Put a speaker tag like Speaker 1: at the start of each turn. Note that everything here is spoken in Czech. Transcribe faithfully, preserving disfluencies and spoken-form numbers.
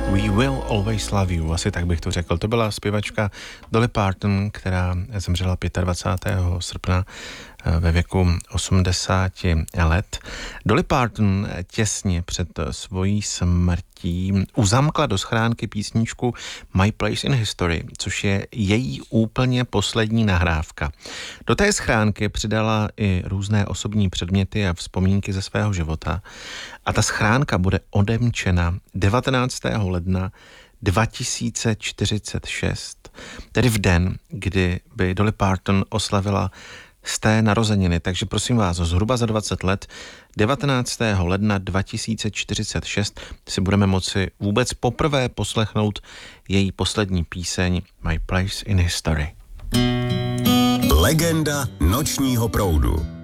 Speaker 1: We Will Always Love You, asi tak bych to řekl. To byla zpěvačka Dolly Parton, která zemřela dvacátého pátého srpna ve věku osmdesáti let. Dolly Parton těsně před svojí smrtí uzamkla do schránky písničku My Place in History, což je její úplně poslední nahrávka. Do té schránky přidala i různé osobní předměty a vzpomínky ze svého života a ta schránka bude odemčena devatenáctého ledna dva tisíce čtyřicet šest, tedy v den, kdy by Dolly Parton oslavila z té narozeniny. Takže prosím vás, zhruba za dvacet let, devatenáctého ledna dva tisíce čtyřicet šest, si budeme moci vůbec poprvé poslechnout její poslední píseň My Place in History.
Speaker 2: Legenda nočního proudu.